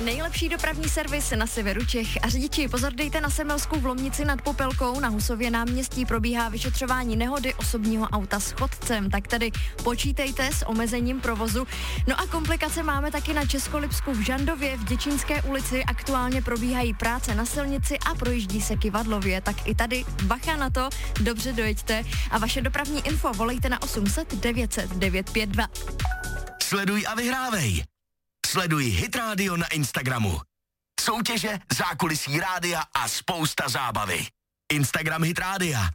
Nejlepší dopravní servis na severu Čech. A řidiči, pozor, dejte na Semelskou v Lomnici nad Popelkou. Na Husově náměstí probíhá vyšetřování nehody osobního auta s chodcem. Tak tedy počítejte s omezením provozu. No a komplikace máme taky na Českolipsku v Žandově. V Děčínské ulici aktuálně probíhají práce na silnici a projíždí se Kyvadlově. Tak i tady bacha na to, dobře dojeďte. A vaše dopravní info volejte na 800 900 952. Sleduj a vyhrávej. Sleduj Hit Radio na Instagramu. Soutěže, zákulisí rádia a spousta zábavy. Instagram Hit Rádia.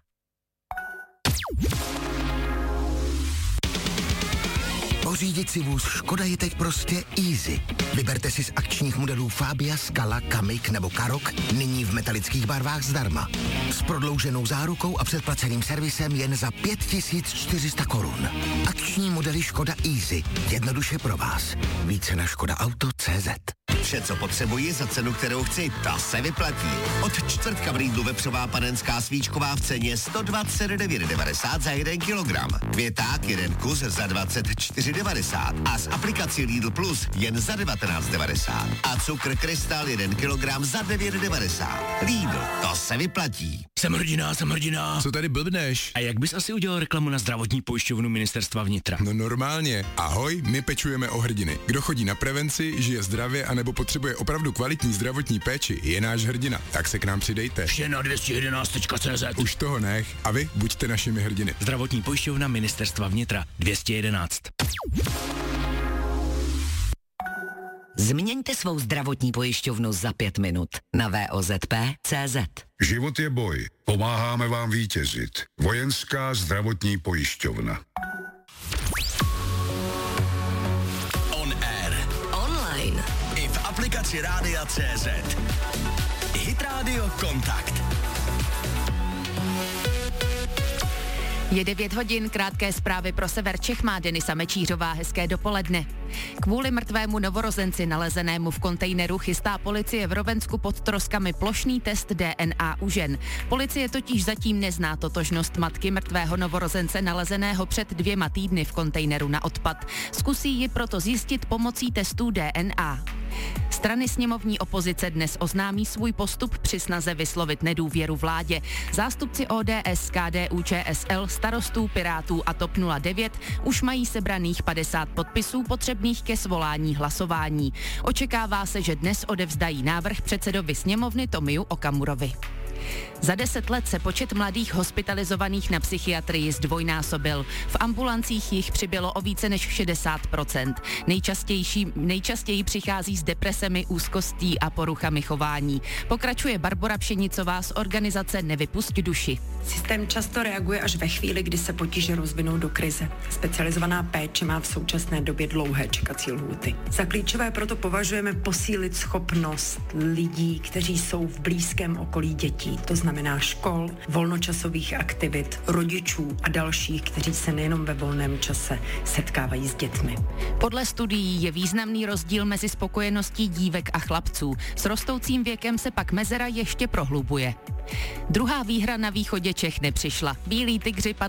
Pořídit si vůz Škoda je teď prostě easy. Vyberte si z akčních modelů Fabia, Scala, Kamiq nebo Karoq nyní v metalických barvách zdarma. S prodlouženou zárukou a předplaceným servisem jen za 5400 korun. Akční modely Škoda Easy. Jednoduše pro vás. Více na škodaauto.cz. Vše, co potřebuji za cenu, kterou chci, ta se vyplatí. Od čtvrtka v Lidlu vepřová panenská svíčková v ceně 129,90 za 1 kilogram. Květák, jeden kus za 24,90 a z aplikací Lidl Plus jen za 19,90. A cukr Krystal 1 kilogram za 9,90. Lidl, to se vyplatí. Jsem hrdina. Co tady blbneš? A jak bys asi udělal reklamu na zdravotní pojišťovnu Ministerstva vnitra? No normálně. Ahoj, my pečujeme o hrdiny. Kdo chodí na prevenci, žije zdravě anebo potřebuje opravdu kvalitní zdravotní péči, je náš hrdina. Tak se k nám přidejte. Vše na 211.cz. Už toho nech. A vy buďte našimi hrdiny. Zdravotní pojišťovna Ministerstva vnitra 211. Změňte svou zdravotní pojišťovnu za 5 minut na VOZP.cz. Život je boj. Pomáháme vám vítězit. Vojenská zdravotní pojišťovna. On air. Online. I v aplikaci Rádia.cz. Hit Radio Kontakt. Je 9 hodin, krátké zprávy pro sever Čech má Denisa Mečířová, hezké dopoledne. Kvůli mrtvému novorozenci nalezenému v kontejneru chystá policie v Rovensku pod Troskami plošný test DNA u žen. Policie totiž zatím nezná totožnost matky mrtvého novorozence nalezeného před 2 týdny v kontejneru na odpad. Zkusí ji proto zjistit pomocí testů DNA. Strany sněmovní opozice dnes oznámí svůj postup při snaze vyslovit nedůvěru vládě. Zástupci ODS, KDU, ČSL, Starostů, Pirátů a TOP 09 už mají sebraných 50 podpisů potřebných ke svolání hlasování. Očekává se, že dnes odevzdají návrh předsedovi sněmovny Tomiu Okamurovi. Za 10 let se počet mladých hospitalizovaných na psychiatrii zdvojnásobil. V ambulancích jich přibylo o více než 60%. Nejčastěji přichází s depresemi, úzkostí a poruchami chování. Pokračuje Barbora Pšenicová z organizace Nevypusť duši. Systém často reaguje až ve chvíli, kdy se potíže rozvinou do krize. Specializovaná péče má v současné době dlouhé čekací lhůty. Za klíčové proto považujeme posílit schopnost lidí, kteří jsou v blízkém okolí dětí. To znamená škol, volnočasových aktivit, rodičů a dalších, kteří se nejenom ve volném čase setkávají s dětmi. Podle studií je významný rozdíl mezi spokojeností dívek a chlapců. S rostoucím věkem se pak mezera ještě prohlubuje. Druhá výhra na východě Čech nepřišla. Bílí tygři